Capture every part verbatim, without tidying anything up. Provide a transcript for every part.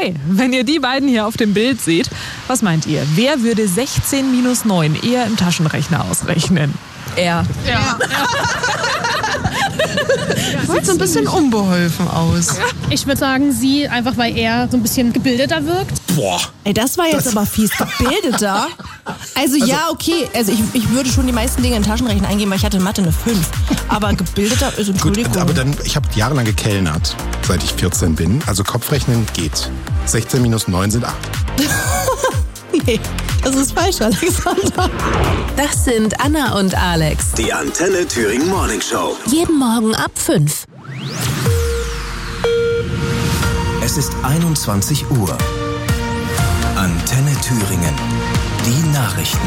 Okay, wenn ihr die beiden hier auf dem Bild seht, was meint ihr? Wer würde sechzehn minus neun eher im Taschenrechner ausrechnen? Er. Ja. Sieht so ein bisschen unbeholfen aus. Ich würde sagen, sie, einfach weil er so ein bisschen gebildeter wirkt. Boah. Ey, das war jetzt Das- aber fies. Gebildeter? Also, ja, okay. Also ich, ich würde schon die meisten Dinge in den Taschenrechner eingeben, weil ich hatte in Mathe eine fünf. Aber gebildeter ist, Entschuldigung. Gut, aber dann, ich habe jahrelang gekellnert, seit ich vierzehn bin. Also Kopfrechnen geht. sechzehn minus neun sind acht. Nee, das ist falsch, Alexander. Das sind Anna und Alex. Die Antenne Thüringen Morning Show. Jeden Morgen ab fünf. Es ist einundzwanzig Uhr. Antenne Thüringen. Die Nachrichten.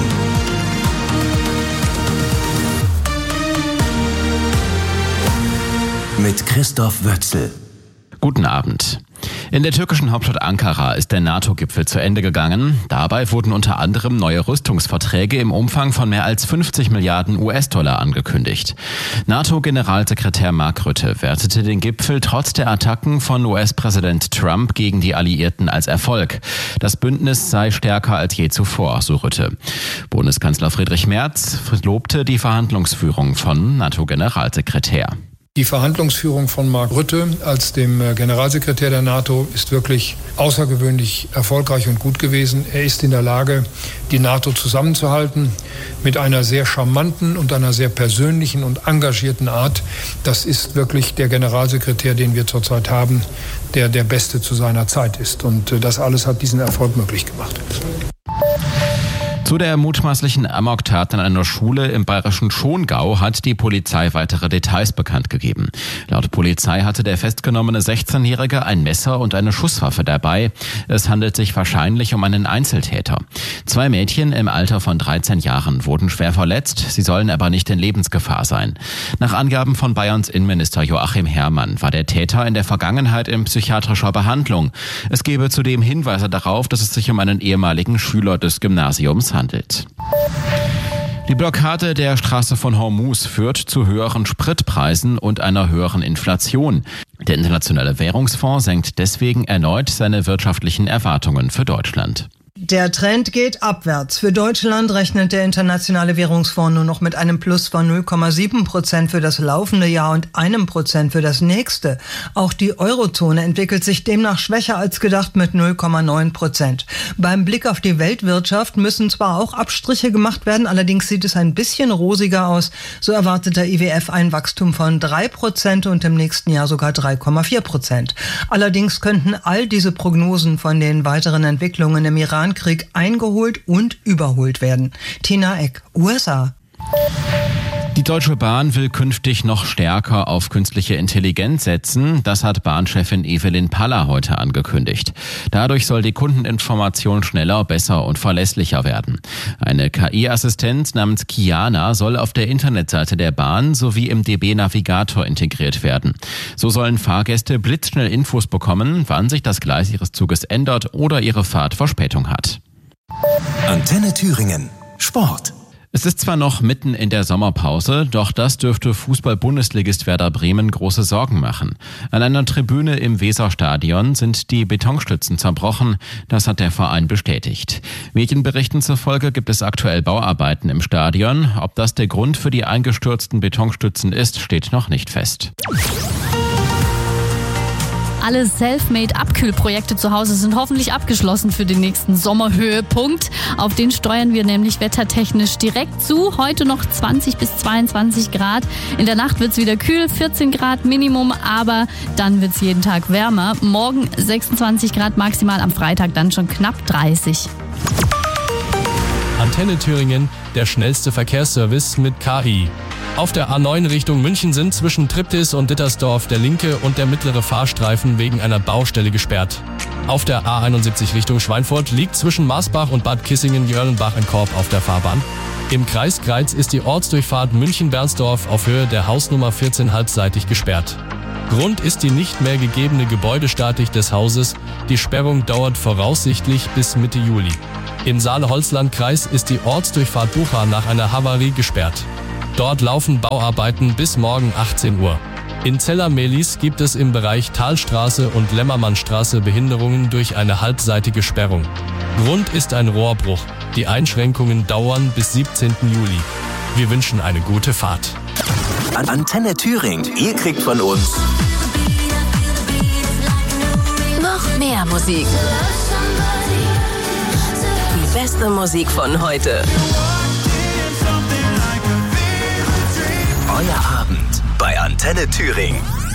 Mit Christoph Wötzel. Guten Abend. In der türkischen Hauptstadt Ankara ist der NATO-Gipfel zu Ende gegangen. Dabei wurden unter anderem neue Rüstungsverträge im Umfang von mehr als fünfzig Milliarden U S-Dollar angekündigt. NATO-Generalsekretär Mark Rutte wertete den Gipfel trotz der Attacken von U S-Präsident Trump gegen die Alliierten als Erfolg. Das Bündnis sei stärker als je zuvor, so Rutte. Bundeskanzler Friedrich Merz lobte die Verhandlungsführung von NATO-Generalsekretär. Die Verhandlungsführung von Mark Rutte als dem Generalsekretär der NATO ist wirklich außergewöhnlich erfolgreich und gut gewesen. Er ist in der Lage, die NATO zusammenzuhalten mit einer sehr charmanten und einer sehr persönlichen und engagierten Art. Das ist wirklich der Generalsekretär, den wir zurzeit haben, der der Beste zu seiner Zeit ist. Und das alles hat diesen Erfolg möglich gemacht. Zu der mutmaßlichen Amoktat an einer Schule im bayerischen Schongau hat die Polizei weitere Details bekannt gegeben. Laut Polizei hatte der festgenommene sechzehnjährige ein Messer und eine Schusswaffe dabei. Es handelt sich wahrscheinlich um einen Einzeltäter. Zwei Mädchen im Alter von dreizehn Jahren wurden schwer verletzt, sie sollen aber nicht in Lebensgefahr sein. Nach Angaben von Bayerns Innenminister Joachim Herrmann war der Täter in der Vergangenheit in psychiatrischer Behandlung. Es gebe zudem Hinweise darauf, dass es sich um einen ehemaligen Schüler des Gymnasiums handelt. Die Blockade der Straße von Hormuz führt zu höheren Spritpreisen und einer höheren Inflation. Der Internationale Währungsfonds senkt deswegen erneut seine wirtschaftlichen Erwartungen für Deutschland. Der Trend geht abwärts. Für Deutschland rechnet der Internationale Währungsfonds nur noch mit einem Plus von null Komma sieben Prozent für das laufende Jahr und einem Prozent für das nächste. Auch die Eurozone entwickelt sich demnach schwächer als gedacht mit null Komma neun Prozent. Beim Blick auf die Weltwirtschaft müssen zwar auch Abstriche gemacht werden, allerdings sieht es ein bisschen rosiger aus. So erwartet der I W F ein Wachstum von drei Prozent und im nächsten Jahr sogar drei Komma vier Prozent. Allerdings könnten all diese Prognosen von den weiteren Entwicklungen im Iran Krieg eingeholt und überholt werden. Tina Eck, U S A. Die Deutsche Bahn will künftig noch stärker auf künstliche Intelligenz setzen. Das hat Bahnchefin Evelyn Paller heute angekündigt. Dadurch soll die Kundeninformation schneller, besser und verlässlicher werden. Eine K I-Assistenz namens Kiana soll auf der Internetseite der Bahn sowie im D B-Navigator integriert werden. So sollen Fahrgäste blitzschnell Infos bekommen, wann sich das Gleis ihres Zuges ändert oder ihre Fahrt Verspätung hat. Antenne Thüringen. Sport. Es ist zwar noch mitten in der Sommerpause, doch das dürfte Fußball-Bundesligist Werder Bremen große Sorgen machen. An einer Tribüne im Weserstadion sind die Betonstützen zerbrochen, das hat der Verein bestätigt. Medienberichten zufolge gibt es aktuell Bauarbeiten im Stadion. Ob das der Grund für die eingestürzten Betonstützen ist, steht noch nicht fest. Alle Selfmade-Abkühlprojekte zu Hause sind hoffentlich abgeschlossen für den nächsten Sommerhöhepunkt. Auf den steuern wir nämlich wettertechnisch direkt zu. Heute noch zwanzig bis zweiundzwanzig Grad. In der Nacht wird es wieder kühl, vierzehn Grad Minimum, aber dann wird es jeden Tag wärmer. Morgen sechsundzwanzig Grad maximal, am Freitag dann schon knapp dreißig. Antenne Thüringen, der schnellste Verkehrsservice mit K I. Auf der A neun Richtung München sind zwischen Triptis und Dittersdorf der linke und der mittlere Fahrstreifen wegen einer Baustelle gesperrt. Auf der A einundsiebzig Richtung Schweinfurt liegt zwischen Marsbach und Bad Kissingen-Jörlenbach ein Korb auf der Fahrbahn. Im Kreis Greiz ist die Ortsdurchfahrt München-Bernsdorf auf Höhe der Hausnummer vierzehn halbseitig gesperrt. Grund ist die nicht mehr gegebene Gebäudestatik des Hauses. Die Sperrung dauert voraussichtlich bis Mitte Juli. Im Saale-Holzland-Kreis ist die Ortsdurchfahrt Bucha nach einer Havarie gesperrt. Dort laufen Bauarbeiten bis morgen achtzehn Uhr. In Zella-Mehlis gibt es im Bereich Talstraße und Lämmermannstraße Behinderungen durch eine halbseitige Sperrung. Grund ist ein Rohrbruch. Die Einschränkungen dauern bis siebzehnten Juli. Wir wünschen eine gute Fahrt. Antenne Thüringen, ihr kriegt von uns Noch mehr Musik. Die beste Musik von heute. Euer Abend bei Antenne Thüringen.